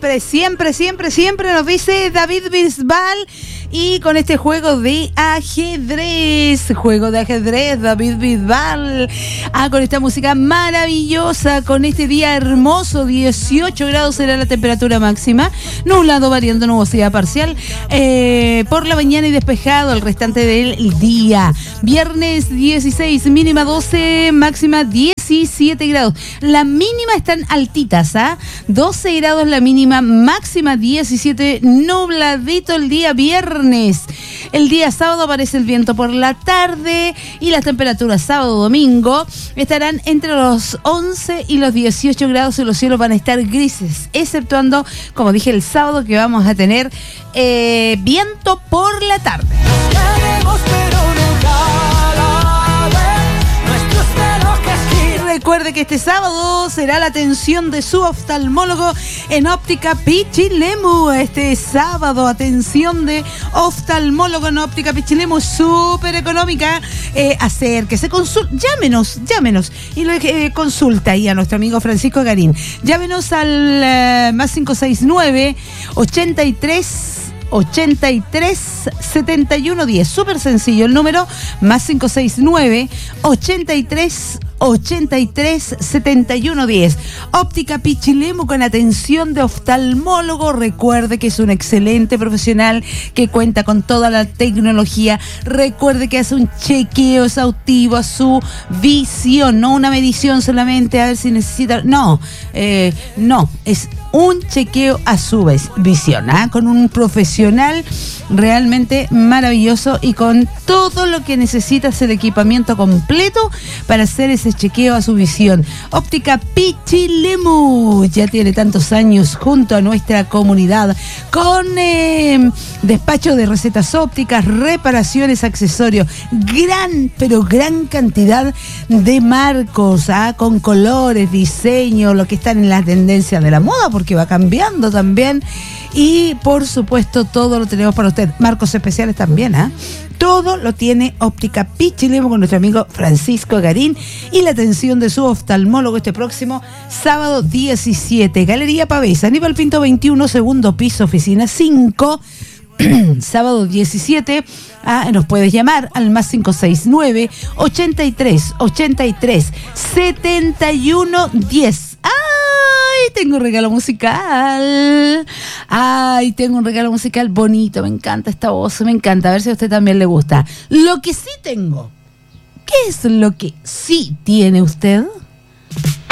siempre nos dice David Bisbal. Y con este juego de ajedrez, David Bisbal. Con esta música maravillosa, con este día hermoso, 18 grados será la temperatura máxima, nublado variando nubosidad parcial por la mañana y despejado el restante del día. Viernes 16, mínima 12, máxima 17 grados. Las mínimas están altitas, 12 grados la mínima, máxima 17, nubladito el día viernes. El día sábado aparece el viento por la tarde y las temperaturas sábado-domingo estarán entre los 11 y los 18 grados y los cielos van a estar grises, exceptuando, como dije, el sábado, que vamos a tener viento por la tarde. Recuerde que este sábado será la atención de su oftalmólogo en Óptica Pichilemu. Este sábado, atención de oftalmólogo en Óptica Pichilemu, súper económica. Acérquese, llámenos y consulta ahí a nuestro amigo Francisco Garín. Llámenos al más 569 83 71 10. Súper sencillo el número, más 569 83 71 10. Óptica Pichilemu con atención de oftalmólogo. Recuerde que es un excelente profesional que cuenta con toda la tecnología. Recuerde que hace un chequeo exhaustivo a su visión, no una medición solamente a ver si necesita. No, es un chequeo a su visión, con un profesional realmente maravilloso y con todo lo que necesitas, el equipamiento completo para hacer ese chequeo a su visión. Óptica Pichilemu ya tiene tantos años junto a nuestra comunidad con despacho de recetas ópticas, reparaciones, accesorios, gran cantidad de marcos, con colores, diseño, lo que están en la tendencia de la moda, porque va cambiando también. Y por supuesto todo lo tenemos para usted, marcos especiales también, todo lo tiene Óptica Pichilemu con nuestro amigo Francisco Garín y la atención de su oftalmólogo este próximo sábado 17, Galería Pavesa, Aníbal Pinto 21, segundo piso, oficina 5. Sábado 17, nos puedes llamar al más 569 83 71 10. Tengo un regalo musical. Tengo un regalo musical bonito. Me encanta esta voz, me encanta. A ver si a usted también le gusta. Lo que sí tengo. ¿Qué es lo que sí tiene usted?